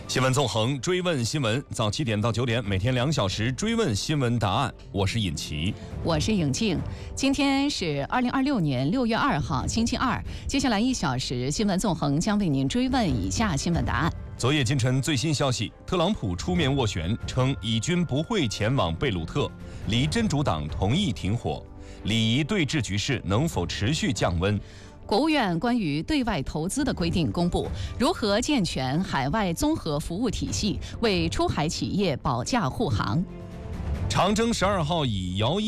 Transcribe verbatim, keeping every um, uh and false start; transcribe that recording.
新闻纵横，追问新闻，早七点到九点，每天两小时追问新闻答案。我是尹奇， 我是颖静。今天是二零二六年六月二号，星期二。接下来一小时，新闻纵横将为您追问以下新闻答案。 昨夜今晨最新消息，特朗普出面斡旋，称以军不会前往贝鲁特，离真主党同意停火，礼仪对峙局势能否持续降温？ 国务院关于对外投资的规定公布，如何健全海外综合服务体系，为出海企业保驾护航。 长征十二号以摇曳